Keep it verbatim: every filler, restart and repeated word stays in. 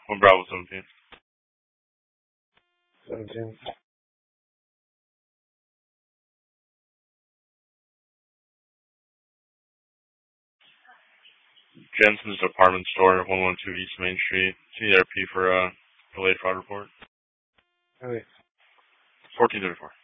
One Bravo seventeen. Seventeen. Jensen's Department Store, one one two East Main Street. C R P for uh delayed fraud report. Okay. Fourteen thirty four.